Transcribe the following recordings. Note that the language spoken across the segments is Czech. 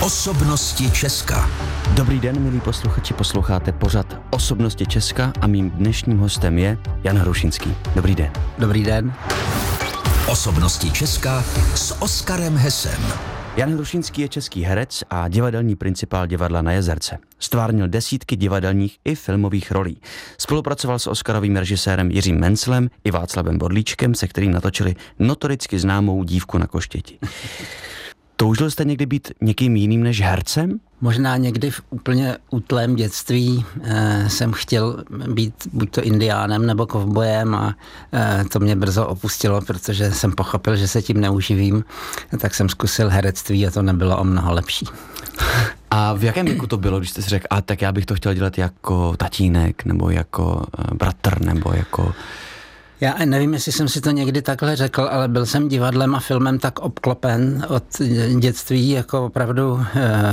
Osobnosti Česka. Dobrý den, milí posluchači, posloucháte pořad Osobnosti Česka a mým dnešním hostem je Jan Hrušinský. Dobrý den. Dobrý den. Osobnosti Česka s Oskarem Hesem. Jan Hrušinský je český herec a divadelní principál Divadla na Jezerce. Stvárnil desítky divadelních i filmových rolí. Spolupracoval s oscarovým režisérem Jiřím Menclem i Václavem Bodlíčkem, se kterým natočili notoricky známou Dívku na koštěti. Toužil jste někdy být někým jiným než hercem? Možná někdy v úplně útlém dětství jsem chtěl být buď to indiánem nebo kovbojem a to mě brzo opustilo, protože jsem pochopil, že se tím neuživím. Tak jsem zkusil herectví a to nebylo o mnoho lepší. A v jakém věku to bylo, když jste si řekl, tak já bych to chtěl dělat jako tatínek, nebo jako bratr, nebo jako... Já nevím, jestli jsem si to někdy takhle řekl, ale byl jsem divadlem a filmem tak obklopen od dětství, jako opravdu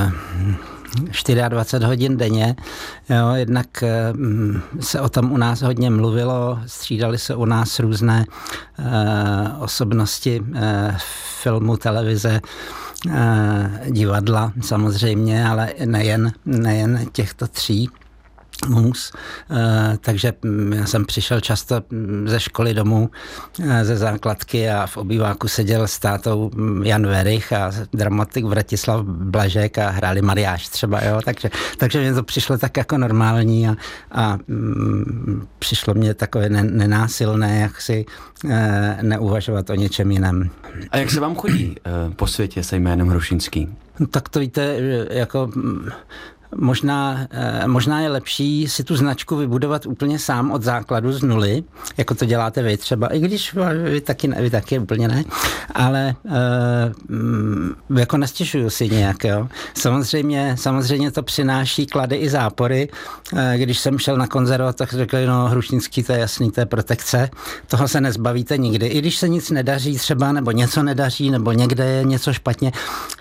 24 hodin denně. Jo, jednak se o tom u nás hodně mluvilo, střídali se u nás různé osobnosti filmu, televize, divadla samozřejmě, ale nejen těchto tří. Takže já jsem přišel často ze školy domů, ze základky a v obýváku seděl s tátou Jan Werich a dramatik Vratislav Blažek a hráli mariáš třeba, jo, takže mě to přišlo tak jako normální a přišlo mě takové nenásilné, jak si neuvažovat o něčem jiném. A jak se vám chodí po světě se jménem Hrušinský? Tak to víte, jako... Možná je lepší si tu značku vybudovat úplně sám od základu z nuly, jako to děláte vy třeba, i když vy taky úplně ne, ale jako nestěžuju si nějak, jo. Samozřejmě to přináší klady i zápory. Když jsem šel na konzervatoř, tak řekli, Hrušinský, to je jasný, to je protekce, toho se nezbavíte nikdy. I když se nic nedaří třeba, nebo něco nedaří, nebo někde je něco špatně,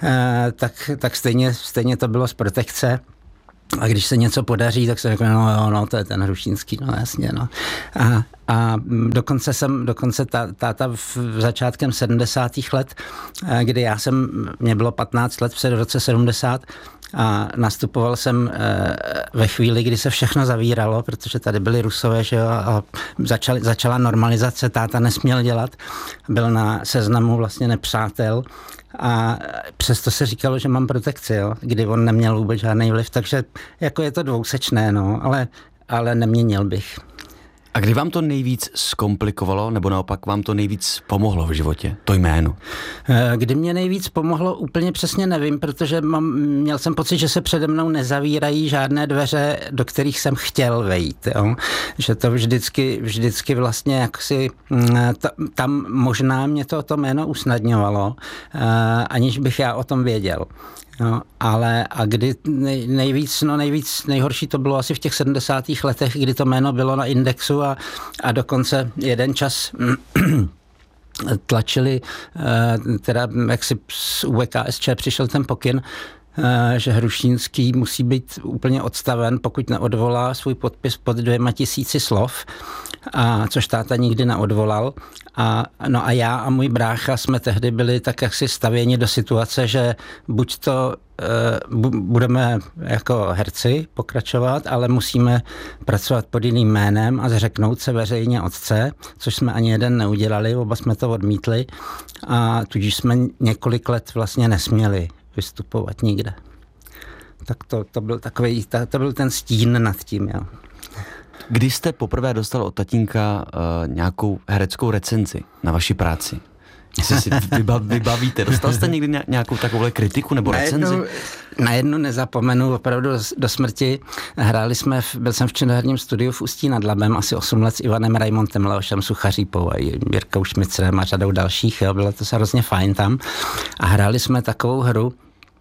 tak stejně to bylo z protekce. A když se něco podaří, tak se řekne, to je ten Hrušinský, jasně, no. A dokonce táta v začátkem 70. let, kdy mě bylo 15 let v roce 70 a nastupoval jsem ve chvíli, kdy se všechno zavíralo, protože tady byli Rusové, že jo, a začala normalizace, táta nesměl dělat, byl na seznamu vlastně nepřátel a přesto se říkalo, že mám protekci, jo, kdy on neměl vůbec žádný vliv, takže jako je to dvousečné, ale neměnil bych. A kdy vám to nejvíc zkomplikovalo, nebo naopak vám to nejvíc pomohlo v životě, to jméno? Kdy mě nejvíc pomohlo, úplně přesně nevím, protože měl jsem pocit, že se přede mnou nezavírají žádné dveře, do kterých jsem chtěl vejít. Jo? Že to vždycky vlastně jaksi, tam možná mě to jméno usnadňovalo, aniž bych já o tom věděl. No, a kdy nejhorší to bylo asi v těch 70. letech, kdy to jméno bylo na Indexu a dokonce jeden čas tlačili, teda jak si z UVKSČ přišel ten pokyn, že Hrušinský musí být úplně odstaven, pokud neodvolá svůj podpis pod 2000 slov, což táta nikdy neodvolal. A já a můj brácha jsme tehdy byli tak jaksi stavěni do situace, že buď to budeme jako herci pokračovat, ale musíme pracovat pod jiným jménem a zřeknout se veřejně otce, což jsme ani jeden neudělali, oba jsme to odmítli a tudíž jsme několik let vlastně nesměli vystupovat nikde. Tak to byl ten stín nad tím, jo. Kdy jste poprvé dostal od tatínka nějakou hereckou recenzi na vaši práci? Jestli si vybavíte. Dostal jste někdy nějakou takovou kritiku nebo recenzi? Na jednu nezapomenu opravdu do smrti. Byl jsem v činoherním studiu v Ústí nad Labem asi 8 let s Ivanem Rajmontem, Leošem Suchařípou a Jirkou Šmicrem a řadou dalších. Jo. Bylo to hrozně fajn tam. A hráli jsme takovou hru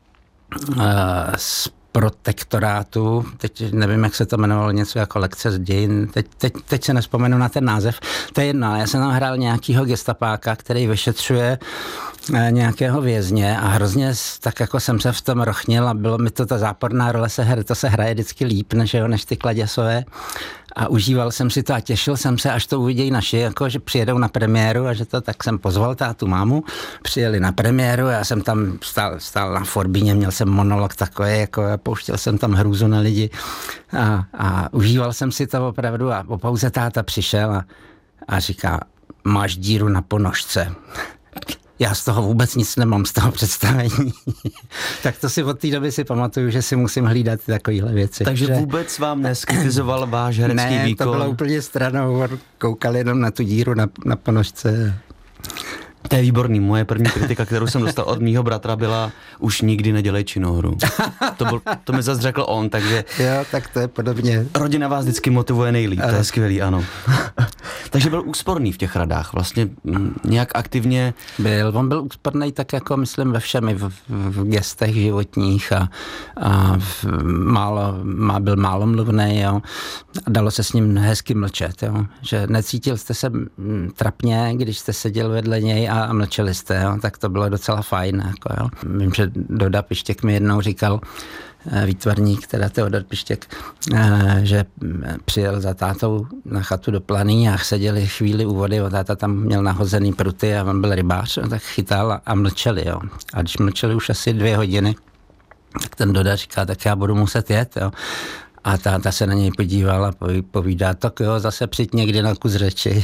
z protektorátu, teď nevím, jak se to jmenovalo, něco jako lekce z dějin, teď se nespomenu na ten název, to je jedno, ale já jsem tam hrál nějakýho gestapáka, který vyšetřuje nějakého vězně a hrozně tak jako jsem se v tom rochnil a bylo mi to ta záporná role, to se hraje vždycky líp než ty kladěsové a užíval jsem si to a těšil jsem se, až to uvidějí naši, jako že přijedou na premiéru a že to, tak jsem pozval tátu, mámu, přijeli na premiéru, já jsem tam stál na forbíně, měl jsem monolog takový, jako pouštěl jsem tam hrůzu na lidi a užíval jsem si to opravdu a po pauze táta přišel a říká, máš díru na ponožce. Já z toho vůbec nic nemám, z toho představení. Tak to si od té doby si pamatuju, že si musím hlídat takovéhle věci. Takže vůbec vám neskritizoval váš herecký výkon? Ne, to bylo úplně stranou, koukal jenom na tu díru na ponožce. To je výborný. Moje první kritika, kterou jsem dostal od mýho bratra, byla už nikdy nedělej činohru. To mi zase řekl on, takže... Jo, tak to je podobně. Rodina vás vždycky motivuje nejlíp, to je skvělý, ano. Takže byl úsporný v těch radách, vlastně nějak aktivně... On byl úsporný tak jako myslím ve všemi, v gestech životních a byl málomluvnej, jo. A dalo se s ním hezky mlčet, jo. Že necítil jste se trapně, když jste seděl vedle něj a mlčeli jste, jo. Tak to bylo docela fajn, jako, jo. Vím, že Doda Pištěk mi jednou říkal, výtvarník, teda Teodor Pištěk, že přijel za tátou na chatu do Planý a seděli chvíli u vody, táta tam měl nahozený pruty a on byl rybář, tak chytal a mlčeli, jo. A když mlčeli už asi 2 hodiny, tak ten Doda říká, tak já budu muset jet, jo. A táta se na něj podíval a povídá, tak jo, zase přijď někdy na kus řeči.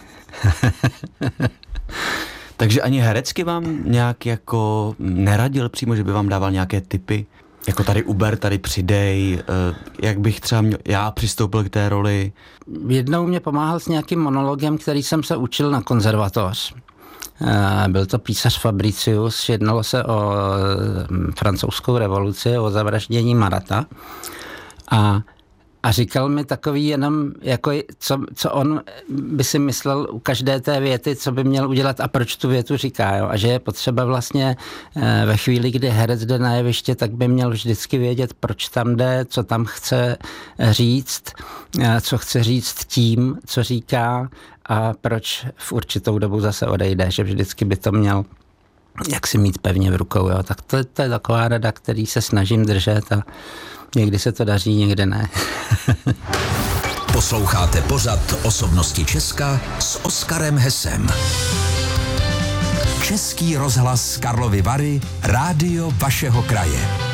Takže ani herecky vám nějak jako neradil přímo, že by vám dával nějaké tipy? Jako tady uber, tady přidej, jak bych třeba já přistoupil k té roli? Jednou mě pomáhal s nějakým monologem, který jsem se učil na konzervatoř. Byl to písař Fabricius, jednalo se o francouzskou revoluci, o zavraždění Marata. A říkal mi takový jenom, jako co on by si myslel u každé té věty, co by měl udělat a proč tu větu říká. Jo? A že je potřeba vlastně ve chvíli, kdy herec jde na jeviště, tak by měl vždycky vědět, proč tam jde, co tam chce říct, co chce říct tím, co říká a proč v určitou dobu zase odejde, že vždycky by to měl jak si mít pevně v rukou. Jo? Tak to je taková rada, který se snažím držet a někdy se to daří, někdy ne. Posloucháte pořad Osobnosti Česka s Oskarem Hesem. Český rozhlas Karlovy Vary, rádio vašeho kraje.